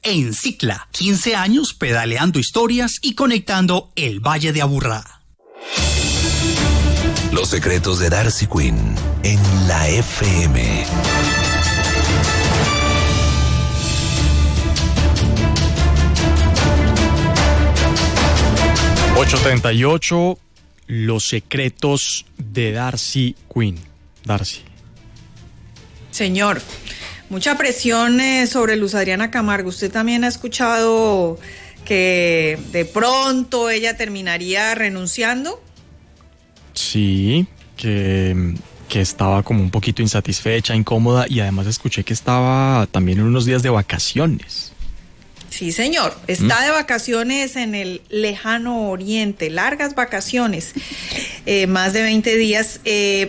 en Cicla. 15 años pedaleando historias y conectando el Valle de Aburrá. Los secretos de Darcy Quinn en la FM. ...8:38... Los secretos de Darcy Quinn. Darcy. Señor, mucha presión sobre Luz Adriana Camargo. ¿Usted también ha escuchado que de pronto ella terminaría renunciando? Sí, que estaba como un poquito insatisfecha, incómoda, y además escuché que estaba también en unos días de vacaciones. Sí, señor, está de vacaciones en el lejano oriente, largas vacaciones, más de 20 días,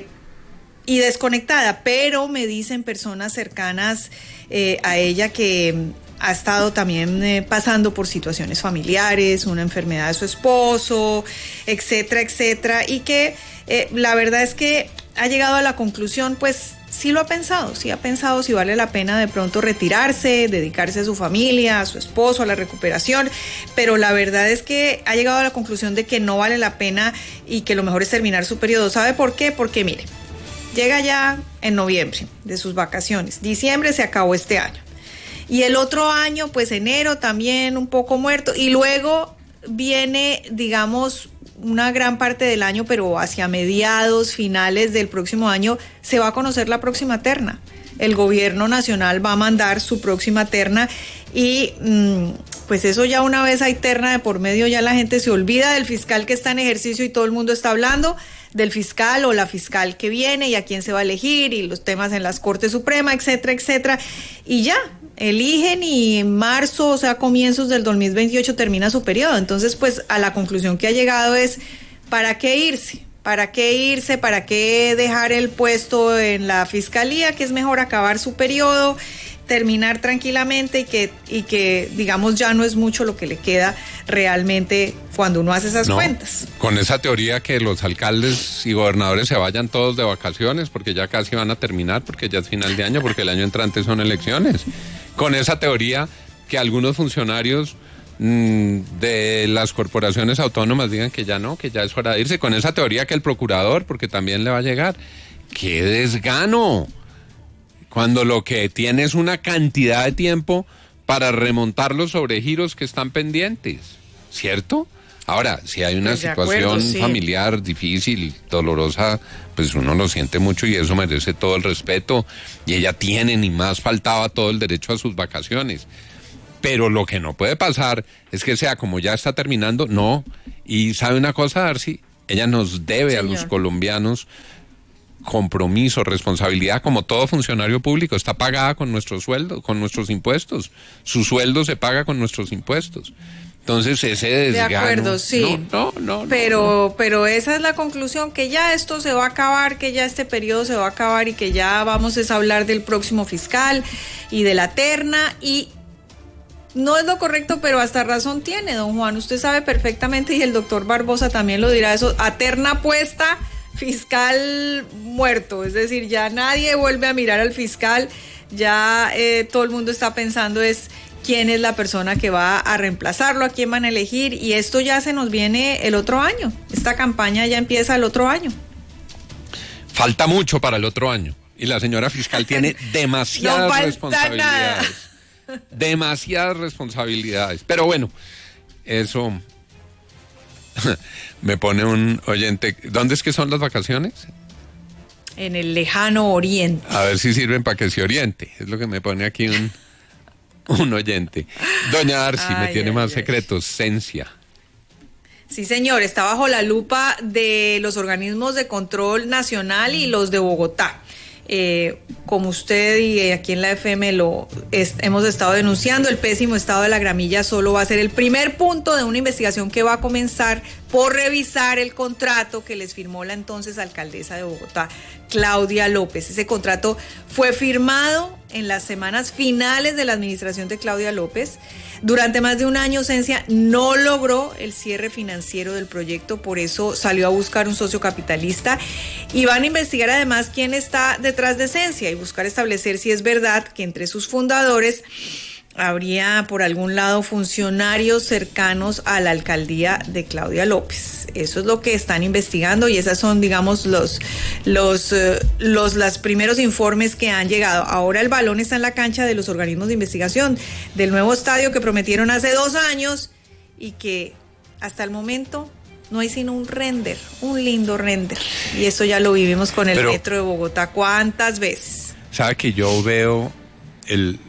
y desconectada, pero me dicen personas cercanas a ella que ha estado también pasando por situaciones familiares, una enfermedad de su esposo, etcétera, etcétera, y que la verdad es que ha llegado a la conclusión, pues sí lo ha pensado, sí ha pensado si vale la pena de pronto retirarse, dedicarse a su familia, a su esposo, a la recuperación, pero la verdad es que ha llegado a la conclusión de que no vale la pena y que lo mejor es terminar su periodo. ¿Sabe por qué? Porque mire, llega ya en noviembre de sus vacaciones, diciembre se acabó este año, y el otro año, pues enero también un poco muerto, y luego viene, digamos, una gran parte del año, pero hacia mediados, finales del próximo año, se va a conocer la próxima terna. El gobierno nacional va a mandar su próxima terna y pues eso ya una vez hay terna de por medio, ya la gente se olvida del fiscal que está en ejercicio y todo el mundo está hablando del fiscal o la fiscal que viene y a quién se va a elegir y los temas en las Cortes Suprema, etcétera, etcétera. Y ya, eligen y en marzo, o sea, comienzos del 2028 termina su periodo. Entonces, pues a la conclusión que ha llegado es, ¿para qué irse? ¿Para qué irse? ¿Para qué dejar el puesto en la fiscalía? Que es mejor acabar su periodo, terminar tranquilamente y que digamos ya no es mucho lo que le queda realmente cuando uno hace esas cuentas. Con esa teoría que los alcaldes y gobernadores se vayan todos de vacaciones porque ya casi van a terminar, porque ya es final de año, porque el año entrante son elecciones. Con esa teoría que algunos funcionarios de las corporaciones autónomas digan que ya no, que ya es hora de irse. Con esa teoría que el procurador, porque también le va a llegar. ¡Qué desgano! Cuando lo que tiene es una cantidad de tiempo para remontar los sobregiros que están pendientes, ¿cierto? Ahora, si hay una situación familiar difícil, dolorosa, pues uno lo siente mucho y eso merece todo el respeto, y ella tiene, ni más faltaba, todo el derecho a sus vacaciones. Pero lo que no puede pasar es que sea como ya está terminando, no. Y ¿sabe una cosa, Darcy? Ella nos debe a los colombianos compromiso, responsabilidad, como todo funcionario público, está pagada con nuestro sueldo, con nuestros impuestos. Su sueldo se paga con nuestros impuestos. Entonces ese desgano... De acuerdo, sí. Pero esa es la conclusión, que ya esto se va a acabar, que ya este periodo se va a acabar y que ya vamos a hablar del próximo fiscal y de la terna, y no es lo correcto, pero hasta razón tiene, don Juan. Usted sabe perfectamente, y el doctor Barbosa también lo dirá, eso, a terna puesta, fiscal muerto. Es decir, ya nadie vuelve a mirar al fiscal, ya todo el mundo está pensando es quién es la persona que va a reemplazarlo, a quién van a elegir, y esto ya se nos viene el otro año. Esta campaña ya empieza el otro año. Falta mucho para el otro año, y la señora fiscal tiene demasiadas responsabilidades. Demasiadas responsabilidades. Pero bueno, eso me pone un oyente. ¿Dónde es que son las vacaciones? En el lejano oriente. A ver si sirven para que se oriente. Es lo que me pone aquí un oyente. Doña Darcy me tiene más secretos. Cencia. Sí, señor, está bajo la lupa de los organismos de control nacional y los de Bogotá. Como usted y aquí en la FM hemos estado denunciando, el pésimo estado de la Gramilla solo va a ser el primer punto de una investigación que va a comenzar por revisar el contrato que les firmó la entonces alcaldesa de Bogotá, Claudia López. Ese contrato fue firmado en las semanas finales de la administración de Claudia López. Durante más de un año, Cencia no logró el cierre financiero del proyecto, por eso salió a buscar un socio capitalista, y van a investigar además quién está detrás de Cencia y buscar establecer si es verdad que entre sus fundadores habría por algún lado funcionarios cercanos a la alcaldía de Claudia López. Eso es lo que están investigando y esas son, digamos, los primeros informes que han llegado. Ahora el balón está en la cancha de los organismos de investigación del nuevo estadio que prometieron hace 2 años y que hasta el momento no hay sino un lindo render. Y eso ya lo vivimos con el metro de Bogotá. ¿Cuántas veces? ¿Sabe que yo veo en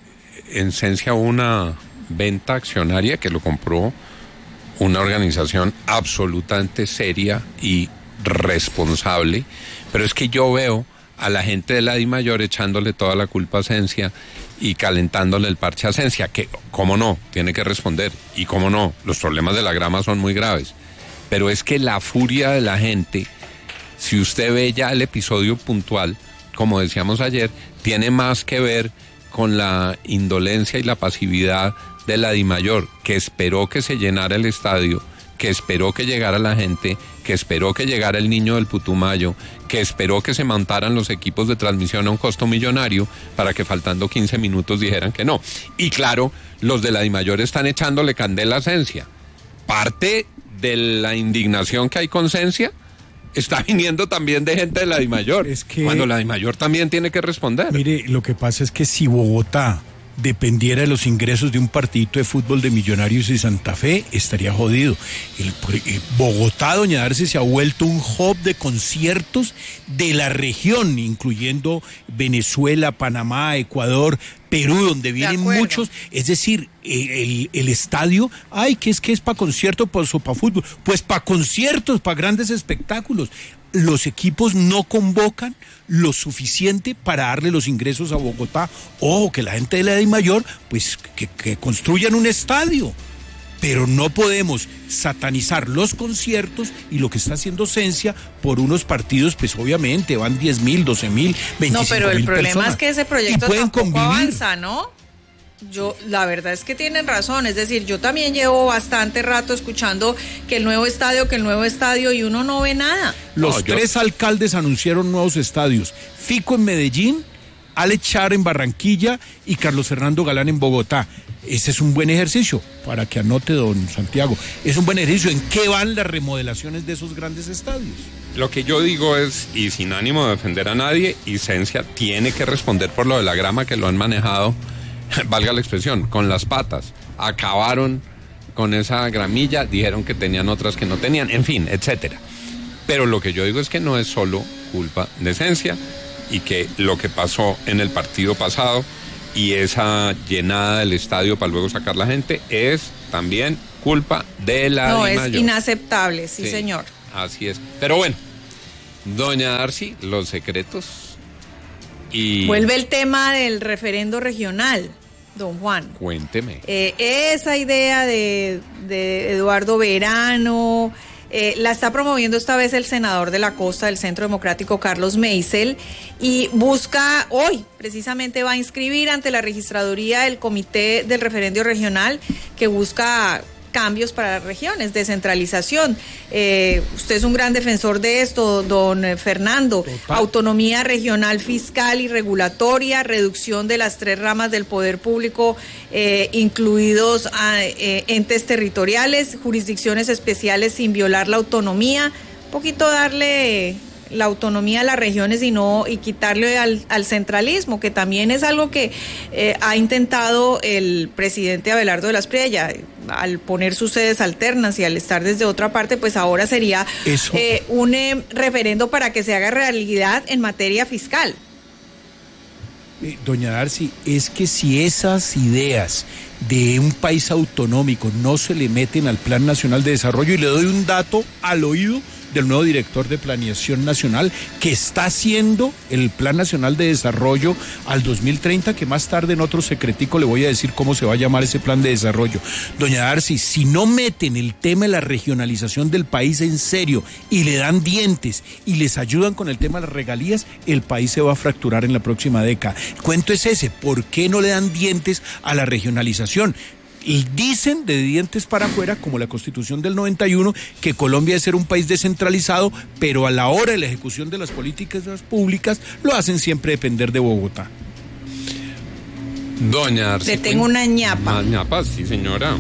esencia una venta accionaria que lo compró una organización absolutamente seria y responsable? Pero es que yo veo a la gente de la DIMAYOR echándole toda la culpa a Esencia y calentándole el parche a Esencia, que, cómo no, tiene que responder, y cómo no, los problemas de la grama son muy graves. Pero es que la furia de la gente, si usted ve ya el episodio puntual, como decíamos ayer, tiene más que ver con la indolencia y la pasividad de la DIMAYOR, que esperó que se llenara el estadio, que esperó que llegara la gente, que esperó que llegara el niño del Putumayo, que esperó que se montaran los equipos de transmisión a un costo millonario para que faltando 15 minutos dijeran que no. Y claro, los de la DIMAYOR están echándole candela a Esencia. Parte de la indignación que hay con Esencia está viniendo también de gente de la DIMAYOR, cuando la DIMAYOR también tiene que responder. Mire, lo que pasa es que si Bogotá dependiera de los ingresos de un partidito de fútbol de Millonarios y Santa Fe, estaría jodido. Bogotá, doña Darcy, se ha vuelto un hub de conciertos de la región, incluyendo Venezuela, Panamá, Ecuador, Perú, donde vienen muchos. Es decir, el estadio, que es para conciertos, para fútbol, pues para conciertos, para grandes espectáculos. Los equipos no convocan lo suficiente para darle los ingresos a Bogotá. Ojo, que la gente de la DIMAYOR, pues que construyan un estadio. Pero no podemos satanizar los conciertos y lo que está haciendo Esencia por unos partidos, pues obviamente van 10,000, 12,000, 25,000 personas. No, pero el problema es que ese proyecto tampoco avanza, ¿no? La verdad es que tienen razón, es decir, yo también llevo bastante rato escuchando que el nuevo estadio y uno no ve nada. Los 3 alcaldes anunciaron nuevos estadios: Fico en Medellín, Alex Char en Barranquilla y Carlos Fernando Galán en Bogotá. Ese es un buen ejercicio, para que anote don Santiago. Es un buen ejercicio. ¿En qué van las remodelaciones de esos grandes estadios? Lo que yo digo es, y sin ánimo de defender a nadie, Esencia tiene que responder por lo de la grama, que lo han manejado, valga la expresión, con las patas. Acabaron con esa gramilla, dijeron que tenían otras que no tenían, en fin, etcétera. Pero lo que yo digo es que no es solo culpa de Esencia, y que lo que pasó en el partido pasado y esa llenada del estadio para luego sacar la gente es también culpa de la DIMAYOR. No, es inaceptable, sí, señor. Así es. Pero bueno, doña Darcy, los secretos y... Vuelve el tema del referendo regional, don Juan. Cuénteme. Esa idea de Eduardo Verano... la está promoviendo esta vez el senador de la Costa del Centro Democrático, Carlos Meisel, y busca, hoy precisamente va a inscribir ante la registraduría el comité del referendo regional que busca cambios para las regiones, descentralización. Usted es un gran defensor de esto, don Fernando. Total. Autonomía regional fiscal y regulatoria, reducción de las 3 ramas del poder público, incluidos entes territoriales, jurisdicciones especiales sin violar la autonomía, un poquito darle la autonomía a las regiones y quitarle al centralismo, que también es algo que ha intentado el presidente Abelardo de la Espriella, al poner sus sedes alternas y al estar desde otra parte, pues ahora sería un referendo para que se haga realidad en materia fiscal. Doña Darcy, es que si esas ideas de un país autonómico no se le meten al Plan Nacional de Desarrollo, y le doy un dato al oído del nuevo director de Planeación Nacional, que está haciendo el Plan Nacional de Desarrollo al 2030, que más tarde en otro secretico le voy a decir cómo se va a llamar ese plan de desarrollo. Doña Darcy, si no meten el tema de la regionalización del país en serio y le dan dientes y les ayudan con el tema de las regalías, el país se va a fracturar en la próxima década. El cuento es ese: ¿por qué no le dan dientes a la regionalización? Y dicen de dientes para afuera, como la Constitución del 91, que Colombia debe ser un país descentralizado, pero a la hora de la ejecución de las políticas públicas lo hacen siempre depender de Bogotá. Doña Darcy Le tengo Quinn. una ñapa. Más ñapas, sí, señora.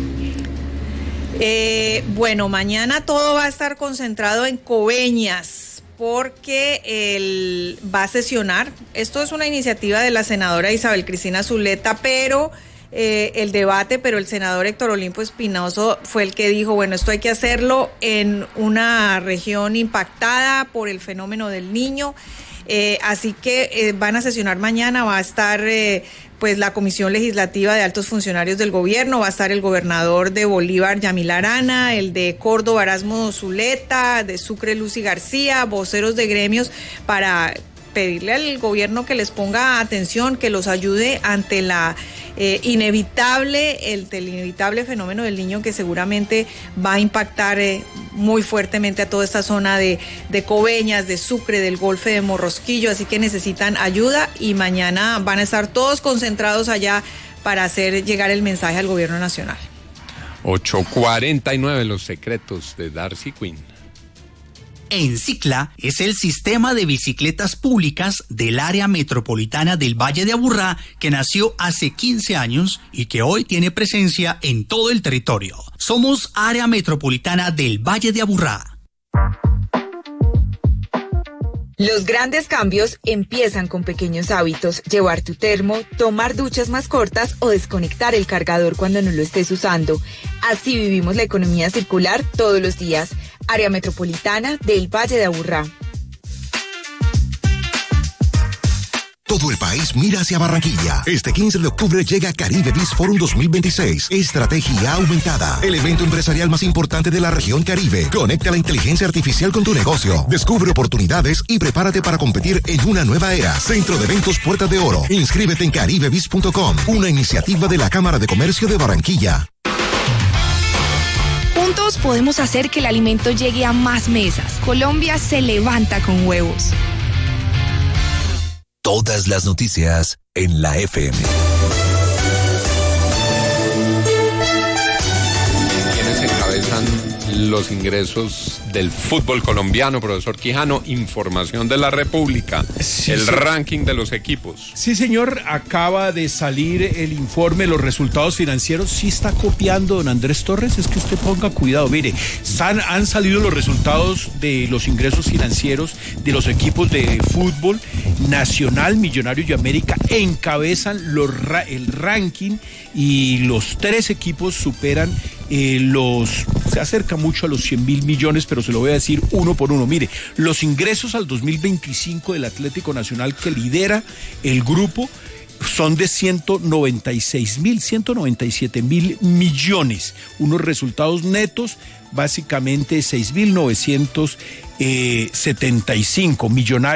Bueno, mañana todo va a estar concentrado en Coveñas porque va a sesionar. Esto es una iniciativa de la senadora Isabel Cristina Zuleta, pero el senador Héctor Olimpo Espinoso fue el que dijo, bueno, esto hay que hacerlo en una región impactada por el fenómeno del Niño. Así que van a sesionar mañana, va a estar pues la Comisión Legislativa de Altos Funcionarios del Gobierno, va a estar el gobernador de Bolívar, Yamil Arana, el de Córdoba, Erasmo Zuleta, de Sucre, Lucy García, voceros de gremios, para pedirle al gobierno que les ponga atención, que los ayude ante el inevitable fenómeno del Niño, que seguramente va a impactar muy fuertemente a toda esta zona de Coveñas, de Sucre, del Golfo de Morrosquillo, así que necesitan ayuda y mañana van a estar todos concentrados allá para hacer llegar el mensaje al gobierno nacional. 8:49, los secretos de Darcy Quinn. Encicla es el sistema de bicicletas públicas del área metropolitana del Valle de Aburrá que nació hace 15 años y que hoy tiene presencia en todo el territorio. Somos área metropolitana del Valle de Aburrá. Los grandes cambios empiezan con pequeños hábitos: llevar tu termo, tomar duchas más cortas o desconectar el cargador cuando no lo estés usando. Así vivimos la economía circular todos los días. Área metropolitana del Valle de Aburrá. Todo el país mira hacia Barranquilla. Este 15 de octubre llega Caribe Biz Forum 2026. Estrategia aumentada. El evento empresarial más importante de la región Caribe. Conecta la inteligencia artificial con tu negocio. Descubre oportunidades y prepárate para competir en una nueva era. Centro de Eventos Puerta de Oro. Inscríbete en caribebiz.com. Una iniciativa de la Cámara de Comercio de Barranquilla. Juntos podemos hacer que el alimento llegue a más mesas. Colombia se levanta con huevos. Todas las noticias en la FM. ¿Quiénes encabezan los ingresos del fútbol colombiano, profesor Quijano? Información de la República, el ranking de los equipos. Sí, señor, acaba de salir el informe, los resultados financieros. Sí está copiando don Andrés Torres, es que usted ponga cuidado. Mire, han salido los resultados de los ingresos financieros de los equipos de fútbol. Nacional, Millonarios y América encabezan el ranking y los tres equipos superan se acerca mucho a los 100.000 millones, pero se lo voy a decir uno por uno. Mire, los ingresos al 2025 del Atlético Nacional, que lidera el grupo, son de 197.000 millones. Unos resultados netos, básicamente 6.975. Millonarios